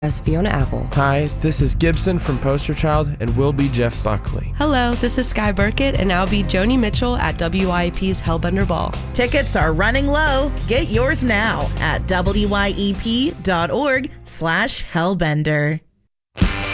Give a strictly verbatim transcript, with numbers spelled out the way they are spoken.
As Fiona Apple. Hi, this is Gibson from Poster Child, and we'll be Jeff Buckley. Hello, this is Sky Burkett, and I'll be Joni Mitchell at W Y E P's Hellbender Ball. Tickets are running low. Get yours now at W Y E P dot org slash Hellbender.